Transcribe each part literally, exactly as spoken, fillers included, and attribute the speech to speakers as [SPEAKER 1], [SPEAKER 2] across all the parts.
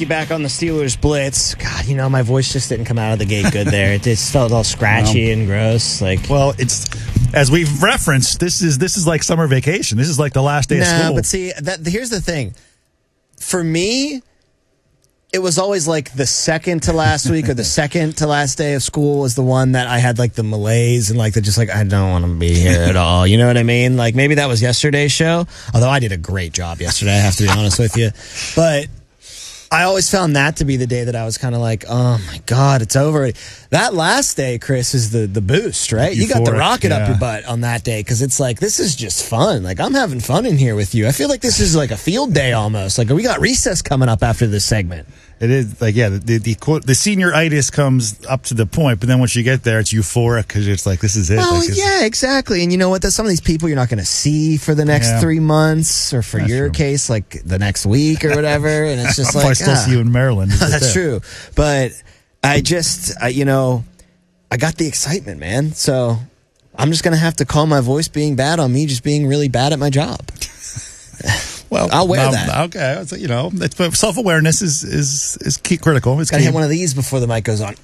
[SPEAKER 1] Trubisky back on the Steelers blitz. God, you know, my voice just didn't come out of the gate good there. It just felt all scratchy well, and gross. Like,
[SPEAKER 2] well, it's as we've referenced. This is this is like summer vacation. This is like the last day
[SPEAKER 1] nah,
[SPEAKER 2] of school.
[SPEAKER 1] But see, that, here's the thing. For me, it was always like the second to last week or the second to last day of school was the one that I had like the malaise and like the just like, I don't want to be here at all. You know what I mean? Like maybe that was yesterday's show, although I did a great job yesterday, I have to be honest with you. But I always found that to be the day that I was kind of like, oh my God, it's over. That last day, Chris, is the, the boost, right? Euphoric, you got the rocket yeah. up your butt on that day because it's like, this is just fun. Like, I'm having fun in here with you. I feel like this is like a field day almost. Like, we got recess coming up after this segment.
[SPEAKER 2] It is like, yeah, the the, the, quote, the senioritis comes up to the point, but then once you get there, it's euphoric because it's like, this is it.
[SPEAKER 1] Well,
[SPEAKER 2] like,
[SPEAKER 1] yeah, exactly. And you know what? There's some of these people you're not going to see for the next yeah. three months or for That's your true. case, like the next week or whatever. And it's just like,
[SPEAKER 2] I still ah. see you in Maryland.
[SPEAKER 1] That's true. But I just, I, you know, I got the excitement, man. So I'm just going to have to call my voice being bad on me just being really bad at my job.
[SPEAKER 2] Well,
[SPEAKER 1] I'll wear
[SPEAKER 2] no,
[SPEAKER 1] that.
[SPEAKER 2] Okay, so, you know, self awareness is is is key, critical. It's
[SPEAKER 1] Gotta
[SPEAKER 2] key.
[SPEAKER 1] hit one of these before the mic goes on.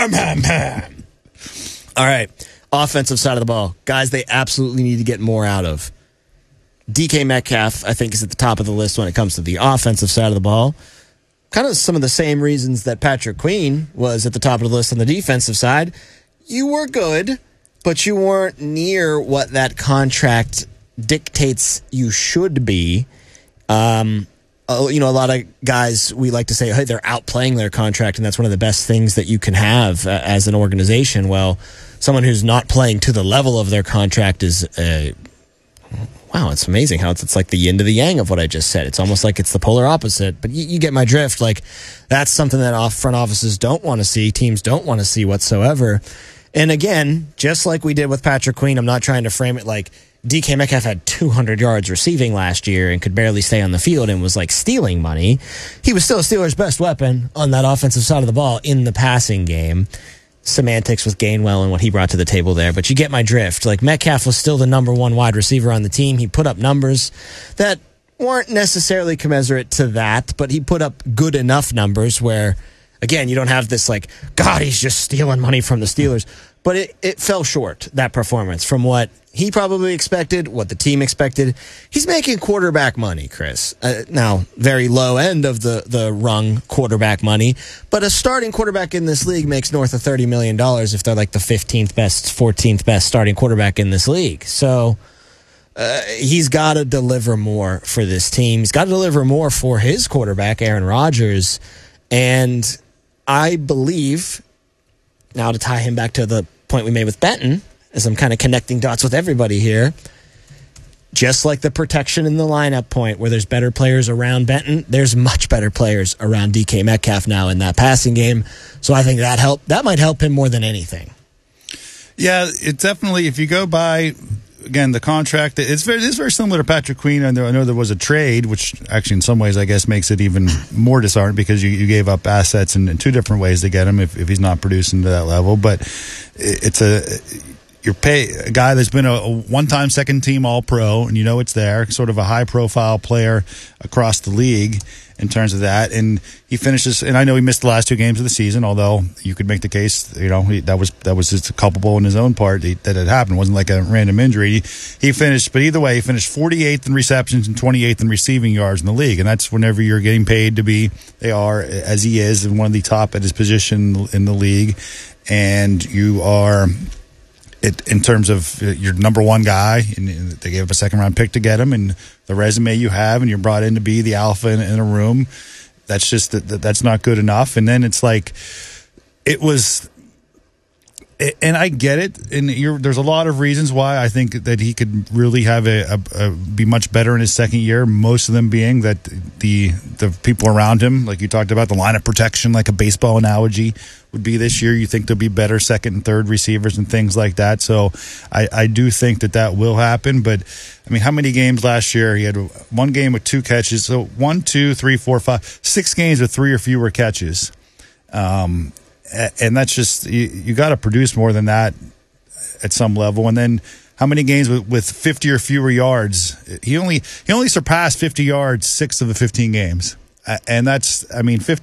[SPEAKER 1] All right, offensive side of the ball, guys. They absolutely need to get more out of. D K Metcalf, I think, is at the top of the list when it comes to the offensive side of the ball. Kind of some of the same reasons that Patrick Queen was at the top of the list on the defensive side. You were good, but you weren't near what that contract dictates you should be. Um, uh, you know, a lot of guys, we like to say, hey, they're outplaying their contract, and that's one of the best things that you can have uh, as an organization. Well, someone who's not playing to the level of their contract is, uh, wow, it's amazing how it's, it's like the yin to the yang of what I just said. It's almost like it's the polar opposite, but you, you get my drift. Like, that's something that off front offices don't want to see, teams don't want to see whatsoever. And again, just like we did with Patrick Queen, I'm not trying to frame it like D K Metcalf had two hundred yards receiving last year and could barely stay on the field and was like stealing money. He was still Steelers' best weapon on that offensive side of the ball in the passing game. Semantics with Gainwell and what he brought to the table there, but you get my drift. Like, Metcalf was still the number one wide receiver on the team. He put up numbers that weren't necessarily commensurate to that, but he put up good enough numbers where, again, you don't have this like, God, he's just stealing money from the Steelers. But it, it fell short, that performance, from what he probably expected, what the team expected. He's making quarterback money, Chris. Uh, now, very low end of the, the rung quarterback money, but a starting quarterback in this league makes north of thirty million dollars if they're like the fifteenth best, fourteenth best starting quarterback in this league. So uh, he's got to deliver more for this team. He's got to deliver more for his quarterback, Aaron Rodgers. And I believe, now to tie him back to the point we made with Benton, as I'm kind of connecting dots with everybody here, just like the protection in the lineup point where there's better players around Benton, there's much better players around D K Metcalf now in that passing game. So I think that help that might help him more than anything.
[SPEAKER 2] Yeah, it definitely, if you go by, again, the contract, it's very, it's very similar to Patrick Queen. I know, I know there was a trade, which actually in some ways I guess makes it even more disheartening because you, you gave up assets in, in two different ways to get him if, if he's not producing to that level. But it's a, you're pay a guy that's been a, a one-time second-team All-Pro, and you know it's there, sort of a high-profile player across the league in terms of that. And he finishes, and I know he missed the last two games of the season, although you could make the case, you know, he, that was that was just culpable in his own part he, that it happened. It wasn't like a random injury. He, he finished, but either way, he finished forty-eighth in receptions and twenty-eighth in receiving yards in the league. And that's whenever you're getting paid to be, they are, as he is, and one of the top at his position in the league. And you are, it, in terms of your number one guy, and they gave up a second round pick to get him, and the resume you have, and you're brought in to be the alpha in, in a room. That's just that, that's not good enough. And then it's like, it was, and I get it. And you're, there's a lot of reasons why I think that he could really have a, a, a be much better in his second year. Most of them being that the the people around him, like you talked about, the line of protection, like a baseball analogy would be this year. You think there'll be better second and third receivers and things like that. So I, I do think that that will happen. But I mean, how many games last year? He had one game with two catches. So one, two, three, four, five, six games with three or fewer catches. Um, and that's just, you, you got to produce more than that at some level. And then how many games with, with fifty or fewer yards? He only he only surpassed fifty yards six of the fifteen games. And that's, I mean, fifty